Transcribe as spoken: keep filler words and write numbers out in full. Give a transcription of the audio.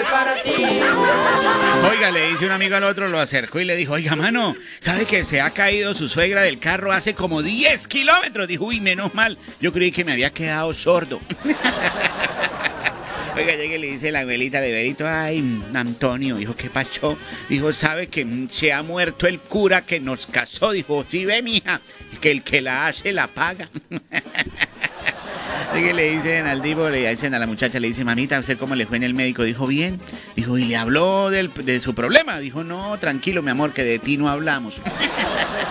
para ti. Oiga, le dice un amigo al otro, lo acercó y le dijo, oiga, mano, ¿sabe que se ha caído su suegra del carro hace como diez kilómetros? Dijo, uy, menos mal, yo creí que me había quedado sordo. Oiga, llega y le dice la abuelita de Berito, ay, Antonio, dijo, ¿qué pacho? Dijo, ¿sabe que se ha muerto el cura que nos casó? Dijo, sí, ve, mija, que el que la hace la paga. Así que le dicen al tipo, le dicen a la muchacha, le dice, mamita, ¿usted cómo le fue en el médico? Dijo, bien. Dijo, ¿y le habló del, de su problema? Dijo, no, tranquilo, mi amor, que de ti no hablamos.